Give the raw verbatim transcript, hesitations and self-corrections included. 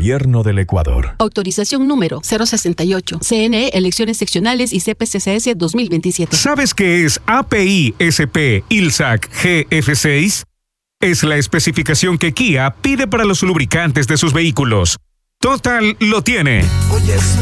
Gobierno del Ecuador. Autorización número cero sesenta y ocho. C N E, Elecciones Seccionales y C P C C S dos mil veintisiete. ¿Sabes qué es A P I S P I L S A C G F seis? Es la especificación que Kia pide para los lubricantes de sus vehículos. Total lo tiene.